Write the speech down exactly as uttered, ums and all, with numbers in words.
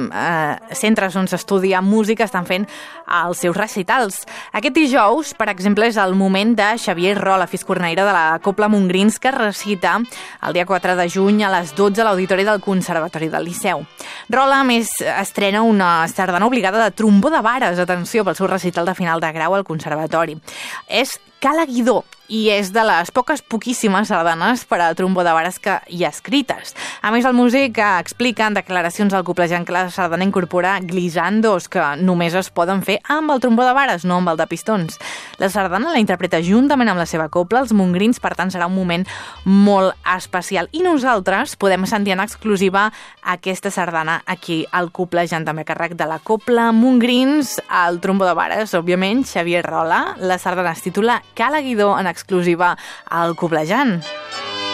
eh, centres on s'estudia música estan fent els seus recitals. Aquest dijous, per exemple, és el moment de Xavier Rola, fiscornaire de la Cobla Montgrins, que recita el dia quatre de juny a les dotze a l'Auditori del Conservatori del Liceu. Rola, a més, estrena una sardana obligada de trombó de vares, atenció, pel seu recital de final de grau al Conservatori. És Cala Guidó i és de les poques, poquíssimes sardanes per a trombó de vares que hi ha escrites. A més, el músic explica en declaracions al coblejant que la sardana incorpora glissandos que només es poden fer amb el trombó de vares, no amb el de pistons. La sardana la interpreta juntament amb la seva cobla, els Montgrins, per tant serà un moment molt especial. I nosaltres podem sentir en exclusiva aquesta sardana aquí al coblejant, també a càrrec de la Cobla Montgrins, el trombó de vares, òbviament, Xavier Rola. La sardana es titula Cala Guidó, en exclusiva al coblejant.